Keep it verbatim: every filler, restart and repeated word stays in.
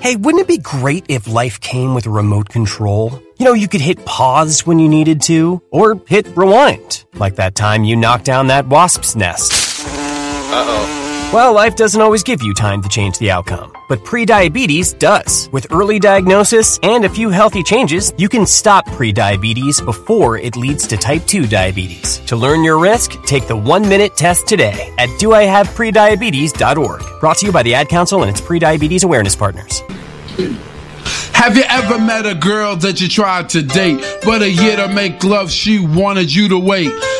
Hey, wouldn't it be great if life came with a remote control? You know, you could hit pause when you needed to, or hit rewind, like that time you knocked down that wasp's nest. Uh-oh. Well, life doesn't always give you time to change the outcome, but prediabetes does. With early diagnosis and a few healthy changes, you can stop prediabetes before it leads to type two diabetes. To learn your risk, take the one-minute test today at do I have prediabetes dot org. Brought to you by the Ad Council and its prediabetes awareness partners. Have you ever met a girl that you tried to date, but a year to make love she wanted you to wait?